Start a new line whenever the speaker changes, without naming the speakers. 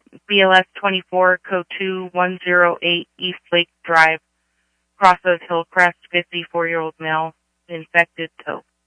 BLS 24, code 2108, East Lake Drive, Crossroads Hillcrest, 54-year-old male, infected toe.